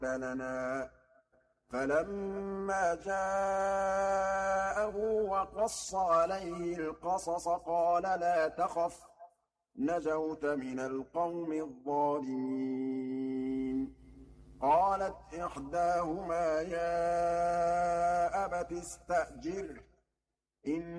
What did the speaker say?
لَنَا فَلَمَّا جَاءَهُ وَقَصَّ عَلَيْهِ الْقَصَصَ قَالَ لَا تَخَفْ نَجَوْتَ مِنَ الْقَوْمِ الظَّالِمِينَ قَالَتْ إِحْدَاهُمَا يَا أَبَتِ اسْتَأْجِرْهُ